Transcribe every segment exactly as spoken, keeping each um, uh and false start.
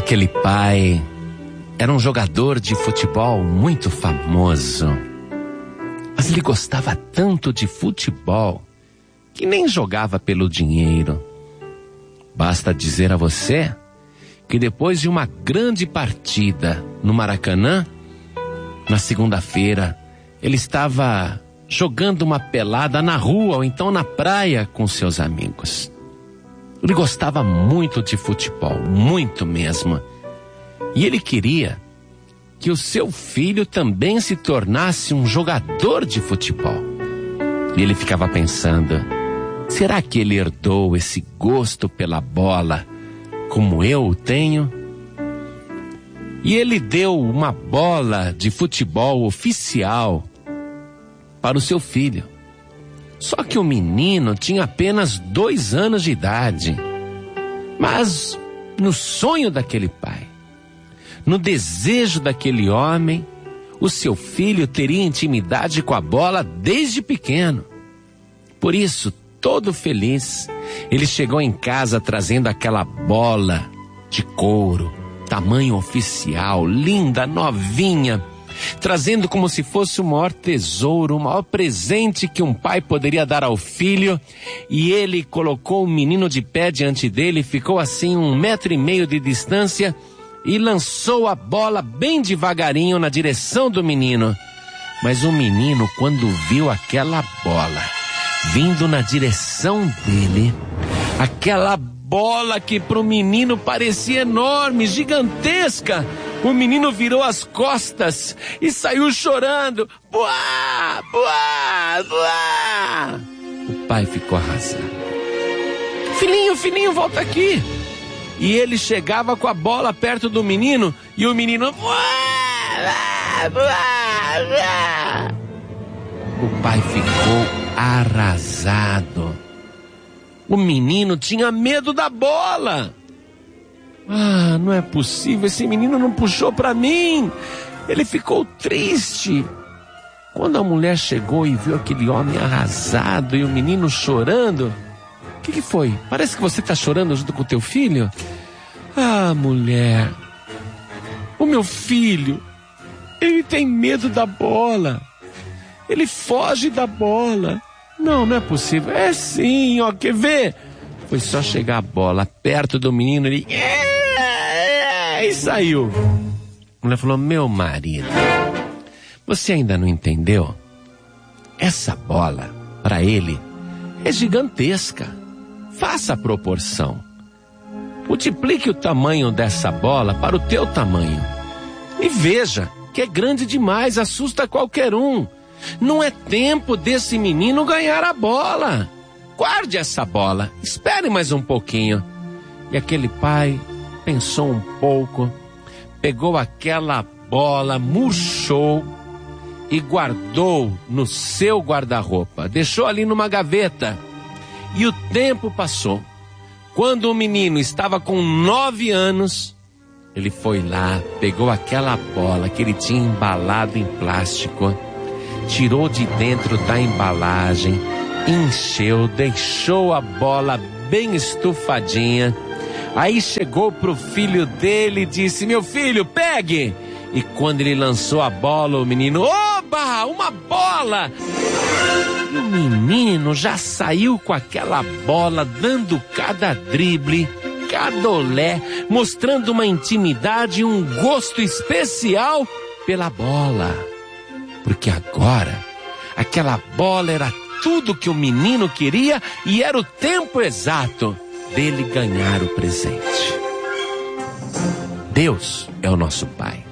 Aquele pai era um jogador de futebol muito famoso. Mas ele gostava tanto de futebol que nem jogava pelo dinheiro. Basta dizer a você que depois de uma grande partida no Maracanã, na segunda-feira, ele estava jogando uma pelada na rua ou então na praia com seus amigos. Ele gostava muito de futebol, muito mesmo. E ele queria que o seu filho também se tornasse um jogador de futebol. E ele ficava pensando, será que ele herdou esse gosto pela bola como eu o tenho? E ele deu uma bola de futebol oficial para o seu filho. Só que o menino tinha apenas dois anos de idade. Mas no sonho daquele pai, no desejo daquele homem, o seu filho teria intimidade com a bola desde pequeno. Por isso, todo feliz, ele chegou em casa trazendo aquela bola de couro, tamanho oficial, linda, novinha, trazendo como se fosse o maior tesouro, o maior presente que um pai poderia dar ao filho. E ele colocou o menino de pé diante dele, ficou assim um metro e meio de distância e lançou a bola bem devagarinho na direção do menino. Mas o menino, quando viu aquela bola vindo na direção dele, aquela bola que para o menino parecia enorme, gigantesca, o menino virou as costas e saiu chorando. Buá, buá, buá. O pai ficou arrasado. Filhinho, filhinho, volta aqui. E ele chegava com a bola perto do menino e o menino... Buá, buá, buá. O pai ficou arrasado. O menino tinha medo da bola. Ah, não é possível, esse menino não puxou para mim. Ele ficou triste. Quando a mulher chegou e viu aquele homem arrasado e o menino chorando, o que, que foi? Parece que você está chorando junto com o teu filho. Ah, mulher, o meu filho, ele tem medo da bola. Ele foge da bola. Não, não é possível. É sim, ó, quer ver? Foi só chegar a bola perto do menino, ele... E saiu. A mulher falou, meu marido, você ainda não entendeu? Essa bola, para ele, é gigantesca. Faça a proporção. Multiplique o tamanho dessa bola para o teu tamanho. E veja que é grande demais, assusta qualquer um. Não é tempo desse menino ganhar a bola. Guarde essa bola, espere mais um pouquinho. E aquele pai pensou um pouco, pegou aquela bola, murchou e guardou no seu guarda-roupa. Deixou ali numa gaveta. E o tempo passou. Quando o menino estava com nove anos, ele foi lá, pegou aquela bola que ele tinha embalado em plástico, tirou de dentro da embalagem, encheu, deixou a bola bem estufadinha. Aí chegou pro filho dele e disse, meu filho, pegue! E quando ele lançou a bola, o menino, oba, uma bola! E o menino já saiu com aquela bola, dando cada drible, cada olé, mostrando uma intimidade e um gosto especial pela bola. Porque agora, aquela bola era tudo que o menino queria e era o tempo exato dele ganhar o presente. Deus é o nosso Pai.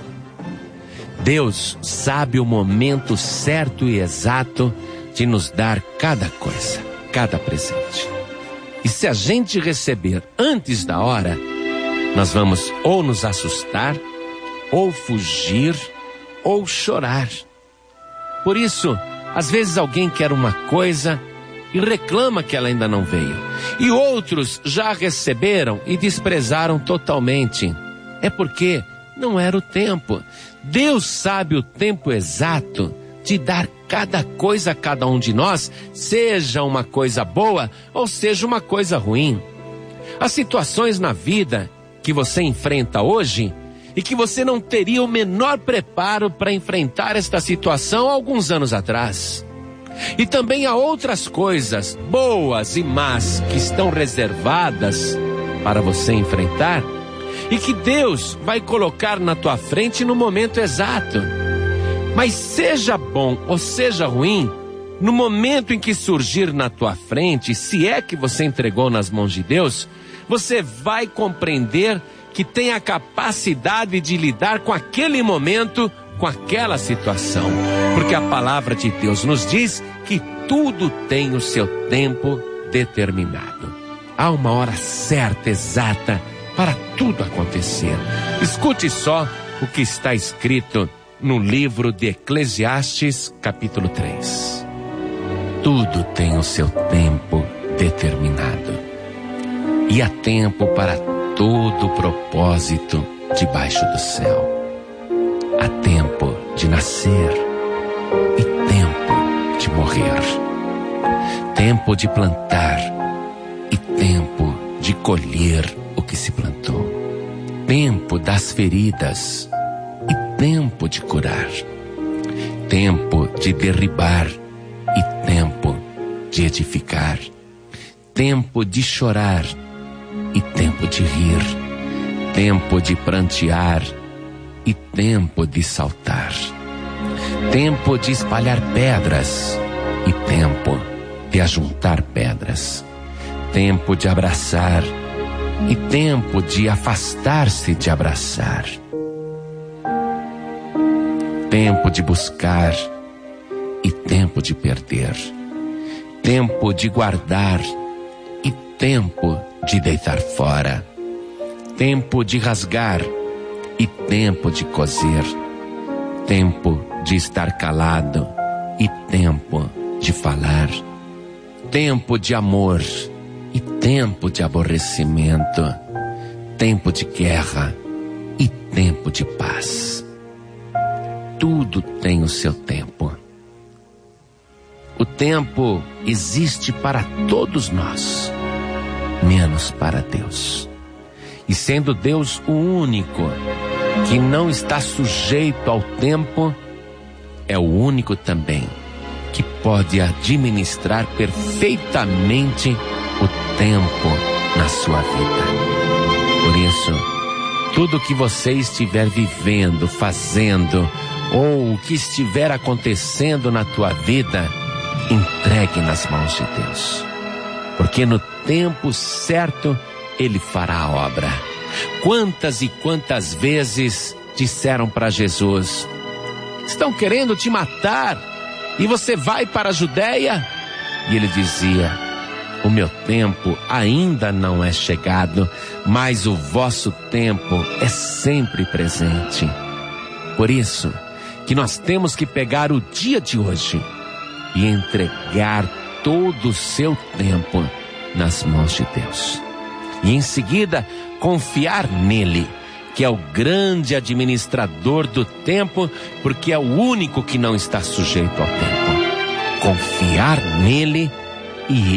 Deus sabe o momento certo e exato de nos dar cada coisa, cada presente. E se a gente receber antes da hora, nós vamos ou nos assustar, ou fugir, ou chorar. Por isso, às vezes alguém quer uma coisa e reclama que ela ainda não veio. E outros já receberam e desprezaram totalmente. É porque não era o tempo. Deus sabe o tempo exato de dar cada coisa a cada um de nós, seja uma coisa boa ou seja uma coisa ruim. Há situações na vida que você enfrenta hoje e que você não teria o menor preparo para enfrentar esta situação alguns anos atrás. E também há outras coisas boas e más que estão reservadas para você enfrentar e que Deus vai colocar na tua frente no momento exato. Mas seja bom ou seja ruim, no momento em que surgir na tua frente, se é que você entregou nas mãos de Deus, você vai compreender que tem a capacidade de lidar com aquele momento, com aquela situação. Porque a palavra de Deus nos diz que tudo tem o seu tempo determinado. Há uma hora certa, exata, para tudo acontecer. Escute só o que está escrito no livro de Eclesiastes, capítulo três. Tudo tem o seu tempo determinado. E há tempo para todo o propósito debaixo do céu. Há tempo de nascer e tempo de morrer. Tempo de plantar e tempo de colher o que se plantou. Tempo das feridas e tempo de curar. Tempo de derribar e tempo de edificar. Tempo de chorar e tempo de rir. Tempo de prantear e tempo de saltar. Tempo de espalhar pedras e tempo de ajuntar pedras. Tempo de abraçar e tempo de afastar-se de abraçar. Tempo de buscar e tempo de perder. Tempo de guardar e tempo de deitar fora. Tempo de rasgar e tempo de coser. Tempo de estar calado e tempo de falar. Tempo de amor e tempo de aborrecimento. Tempo de guerra e tempo de paz. Tudo tem o seu tempo. O tempo existe para todos nós, menos para Deus. E sendo Deus o único que não está sujeito ao tempo, é o único também que pode administrar perfeitamente o tempo na sua vida. Por isso, tudo que você estiver vivendo, fazendo, ou o que estiver acontecendo na tua vida, entregue nas mãos de Deus. Porque no tempo certo, Ele fará a obra. Quantas e quantas vezes disseram para Jesus: estão querendo te matar e você vai para a Judéia? E ele dizia: o meu tempo ainda não é chegado, mas o vosso tempo é sempre presente. Por isso que nós temos que pegar o dia de hoje e entregar todo o seu tempo nas mãos de Deus. E em seguida, confiar nele, que é o grande administrador do tempo, porque é o único que não está sujeito ao tempo. Confiar nele e